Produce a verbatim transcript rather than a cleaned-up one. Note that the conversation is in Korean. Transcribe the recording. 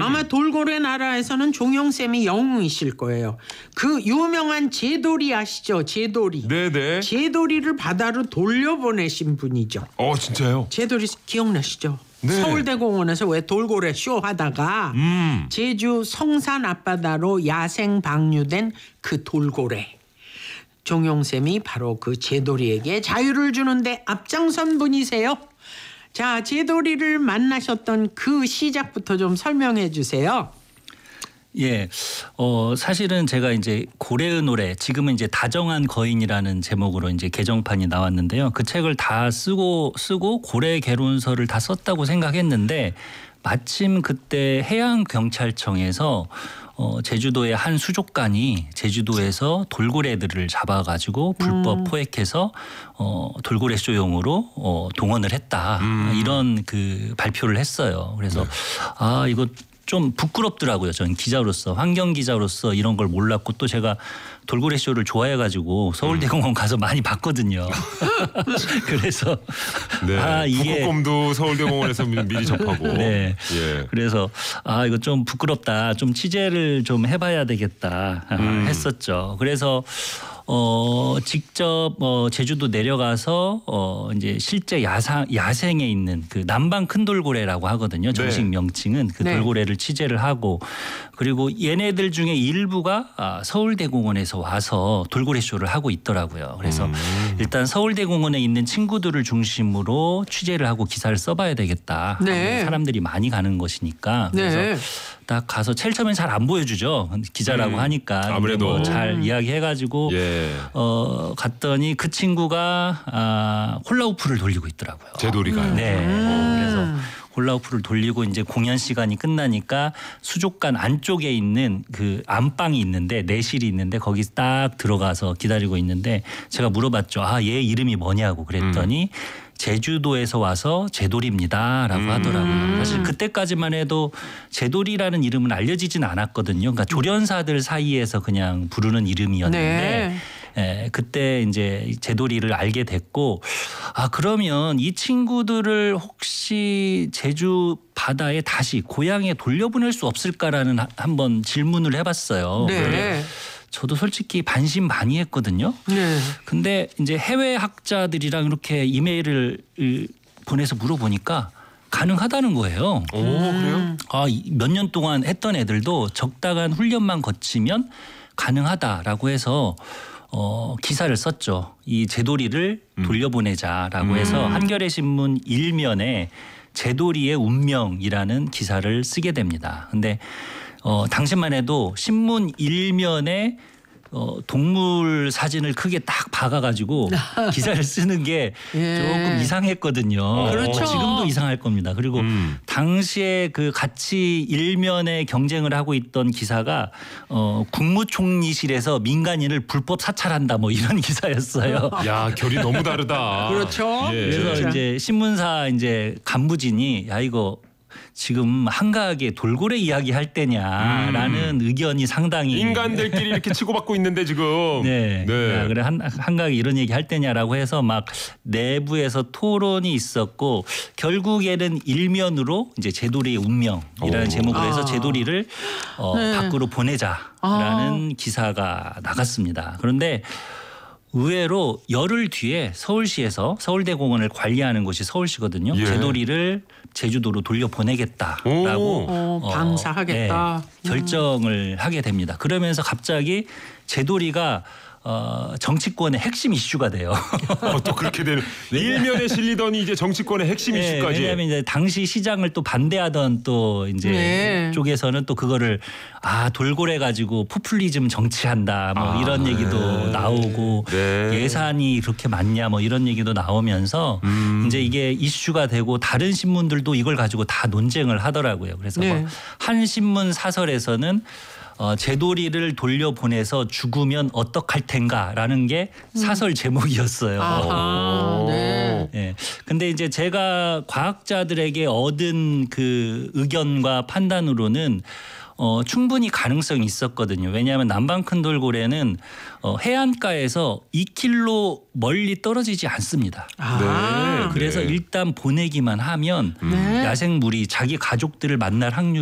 아마 돌고래 나라에서는 종영쌤이 영웅이실 거예요. 그 유명한 제돌이 아시죠? 제돌이. 네네. 제돌이를 바다로 돌려보내신 분이죠. 어 진짜요? 제돌이 기억나시죠? 네. 서울대공원에서 왜 돌고래 쇼 하다가 음. 제주 성산 앞바다로 야생 방류된 그 돌고래. 종용쌤이 바로 그 제돌이에게 자유를 주는데 앞장선 분이세요. 자, 제돌이를 만나셨던 그 시작부터 좀 설명해 주세요. 예, 어 사실은 제가 이제 고래의 노래, 지금은 이제 다정한 거인이라는 제목으로 이제 개정판이 나왔는데요. 그 책을 다 쓰고 쓰고 고래 개론서를 다 썼다고 생각했는데 마침 그때 해양경찰청에서 어, 제주도의 한 수족관이 제주도에서 돌고래들을 잡아가지고 불법 음. 포획해서 어, 돌고래 쇼용으로 어, 동원을 했다. 음. 이런 그 발표를 했어요. 그래서 네. 아 이거 좀 부끄럽더라고요. 저는 기자로서, 환경 기자로서 이런 걸 몰랐고 또 제가 돌고래 쇼를 좋아해가지고 서울대공원 가서 많이 봤거든요. 그래서 네. 아 이게 북극곰도 서울대공원에서 미리 접하고. 네. 예. 그래서 아 이거 좀 부끄럽다. 좀 취재를 좀 해봐야 되겠다 음. 했었죠. 그래서 어 직접 어 제주도 내려가서 어 이제 실제 야상 야생에 있는 그 남방 큰 돌고래라고 하거든요. 정식 네. 명칭은 그 네. 돌고래를 취재를 하고 그리고 얘네들 중에 일부가 아, 서울대공원에서 와서 돌고래 쇼를 하고 있더라고요. 그래서 음. 일단 서울대공원에 있는 친구들을 중심으로 취재를 하고 기사를 써봐야 되겠다. 네. 사람들이 많이 가는 것이니까. 그래서 네. 딱 가서 제일 처음엔 잘 안 보여주죠. 기자라고 음. 하니까. 아무래도. 뭐 잘 이야기해가지고 예. 어, 갔더니 그 친구가 아, 홀라우프를 돌리고 있더라고요. 제돌이가요. 네. 음. 그래서 홀라우프를 돌리고 이제 공연 시간이 끝나니까 수족관 안쪽에 있는 그 안방이 있는데 내실이 있는데 거기 딱 들어가서 기다리고 있는데 제가 물어봤죠. 아, 얘 이름이 뭐냐고 그랬더니 음. 제주도에서 와서 제돌입니다라고 음. 하더라고요. 사실 그때까지만 해도 제돌이라는 이름은 알려지진 않았거든요. 그러니까 조련사들 사이에서 그냥 부르는 이름이었는데 네. 예, 그때 이제 제돌이를 알게 됐고 아 그러면 이 친구들을 혹시 제주 바다에 다시 고향에 돌려보낼 수 없을까라는 한번 질문을 해봤어요. 네. 저도 솔직히 반신반의했거든요. 네. 근데 이제 해외 학자들이랑 이렇게 이메일을 보내서 물어보니까 가능하다는 거예요. 오 그래요? 아, 몇 년 동안 했던 애들도 적당한 훈련만 거치면 가능하다라고 해서 어, 기사를 썼죠. 이 제돌이를 음. 돌려보내자라고 해서 음. 한겨레 신문 일면에 제돌이의 운명이라는 기사를 쓰게 됩니다. 근데 어, 당시만 해도 신문 일면에 어, 동물 사진을 크게 딱 박아가지고 기사를 쓰는 게 예. 조금 이상했거든요. 그렇죠. 지금도 이상할 겁니다. 그리고 음. 당시에 그 같이 일면에 경쟁을 하고 있던 기사가 어, 국무총리실에서 민간인을 불법 사찰한다 뭐 이런 기사였어요. 야 결이 너무 다르다. 그렇죠. 예. 그래서 진짜. 이제 신문사 이제 간부진이 야 이거 지금 한가하게 돌고래 이야기 할 때냐라는 음. 의견이 상당히 인간들끼리 이렇게 치고받고 있는데 지금. 네. 네. 야, 그래 한, 한가하게 이런 얘기 할 때냐라고 해서 막 내부에서 토론이 있었고 결국에는 일면으로 이제 제돌이의 운명이라는 오. 제목으로 해서 아. 제돌이를 어, 네. 밖으로 보내자라는 아. 기사가 나갔습니다. 그런데 의외로 열흘 뒤에 서울시에서 서울대공원을 관리하는 곳이 서울시거든요. 예. 제돌이를 제주도로 돌려보내겠다라고 어, 방사하겠다. 네, 결정을 하게 됩니다. 그러면서 갑자기 제돌이가 어, 정치권의 핵심 이슈가 돼요. 어, 또 그렇게 되는. 일면에 실리더니 이제 정치권의 핵심 네, 이슈까지. 왜냐하면 이제 당시 시장을 또 반대하던 또 이제 네. 쪽에서는 또 그거를 아 돌고래 가지고 포퓰리즘 정치한다 뭐 아, 이런 얘기도 네. 나오고 네. 예산이 그렇게 많냐 뭐 이런 얘기도 나오면서 음. 이제 이게 이슈가 되고 다른 신문들도 이걸 가지고 다 논쟁을 하더라고요. 그래서 네. 뭐 한 신문 사설에서는 어, 제돌이를 돌려보내서 죽으면 어떡할 텐가라는 게 사설 제목이었어요. 아하, 네. 예. 근데 이제 제가 과학자들에게 얻은 그 의견과 판단으로는 어, 충분히 가능성이 있었거든요. 왜냐하면 남방 큰 돌고래는 어, 해안가에서 이 킬로미터 멀리 떨어지지 않습니다. 아, 네. 그래서 네. 일단 보내기만 하면 네. 야생물이 자기 가족들을 만날 확률